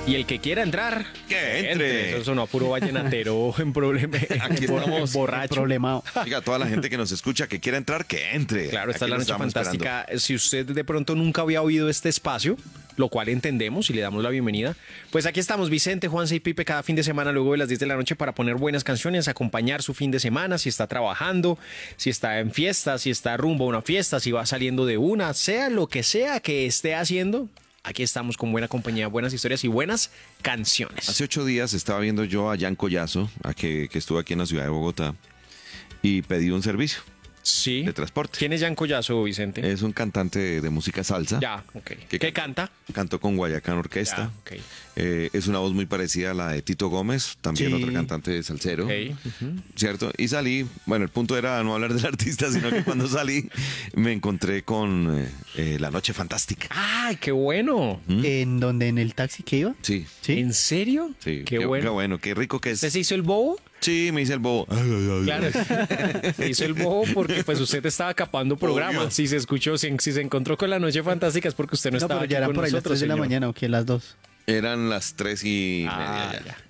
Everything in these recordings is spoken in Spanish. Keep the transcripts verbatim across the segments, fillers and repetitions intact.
Y el que quiera entrar, que entre. Eso sonó a puro vallenatero en problema. Aquí estamos borracho. Problemado. Oiga, toda la gente que nos escucha, que quiera entrar, que entre. Claro, esta Aquí es la lo noche estamos fantástica. esperando. Si usted de pronto nunca había oído este espacio, lo cual entendemos y le damos la bienvenida, pues aquí estamos Vicente, Juanse y Pipe cada fin de semana luego de las diez de la noche para poner buenas canciones, acompañar su fin de semana, si está trabajando, si está en fiesta, si está rumbo a una fiesta, si va saliendo de una, sea lo que sea que esté haciendo. Aquí estamos con buena compañía, buenas historias y buenas canciones. Hace ocho días estaba viendo yo a Jan Collazo, a que, que estuvo aquí en la ciudad de Bogotá, y pedí un servicio Sí. de transporte. ¿Quién es Jan Collazo, Vicente? Es un cantante de, de música salsa. Ya, ok. ¿Qué ¿Qué canta? Cantó con Guayacán Orquesta. Ya, ok. Eh, es una voz muy parecida a la de Tito Gómez, también Sí. otra cantante de salsero. Ok, ujú. ¿Cierto? Y salí, bueno, el punto era no hablar del artista, sino que cuando salí me encontré con eh, eh, La Noche Fantástica. ¡Ay, qué bueno! ¿En donde? ¿En el taxi que iba? Sí, Sí. ¿En serio? sí. Qué, bueno. Qué bueno, qué rico que ¿Usted es. se hizo el bobo? Sí, me hice el bobo. Ay, ay, ay. Claro, se hizo el bobo porque pues usted estaba capando programa. Obvio. Si se escuchó, si, si se encontró con La Noche Fantástica es porque usted no, No, estaba pero aquí ya eran con por ahí las nosotros, tres de la señor. mañana o que las dos. Eran las tres y Ah, media ya. ya.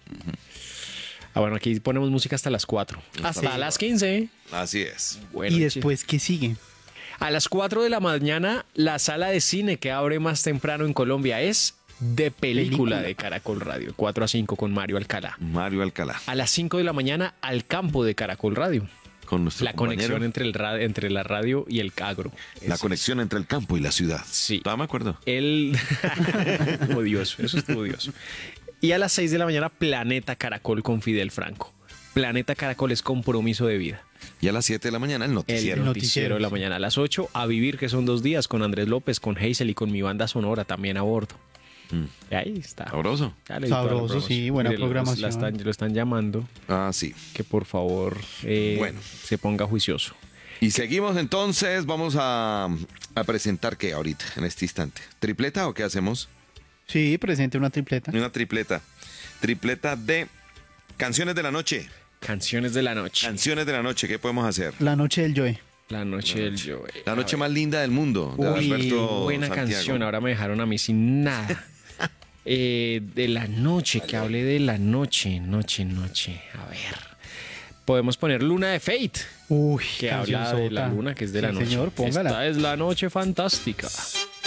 Ah, bueno, aquí ponemos música hasta las cuatro. Hasta Sí. las quince. Así es. Bueno, ¿Y después qué sigue? a las cuatro de la mañana, la sala de cine que abre más temprano en Colombia es de película, Película. de Caracol Radio. cuatro a cinco con Mario Alcalá. Mario Alcalá, A las cinco de la mañana, al campo de Caracol Radio. con nuestro La compañero. conexión entre, el ra- entre la radio y el agro. La Es- conexión entre el campo y la ciudad. Sí. Ah, me acuerdo. El... odioso, eso es odioso. Y a las seis de la mañana, Planeta Caracol con Fidel Franco. Planeta Caracol es compromiso de vida. Y a las siete de la mañana el El noticiero. noticiero, noticiero, de la sí. mañana. A las ocho, a vivir, que son dos días, con Andrés López, con Hazel y con mi banda sonora también a bordo. Mm. Y ahí está. Sabroso. Ya le di toda la Sabroso, promoción. sí, buena Mire, lo- programación. la están- lo están llamando, Ah, sí. que por favor eh, Bueno. se ponga juicioso. Y seguimos entonces, vamos a, a presentar qué ahorita, en este instante. ¿Tripleta o qué hacemos? Sí, presente una tripleta. Una tripleta. Tripleta de canciones de la noche. Canciones de la noche. Canciones de la noche, ¿qué podemos hacer? La noche del Joy. La noche del Joe. La noche más linda del mundo, de Uy, Alberto buena Santiago. canción. Ahora me dejaron a mí sin nada. Eh, de la noche, que hable de la noche, noche, noche. A ver. Podemos poner Luna de Fate, Uy, que habla de la cancionzota. luna, que es de la Sí, noche. señor, póngala. Esta es la noche fantástica.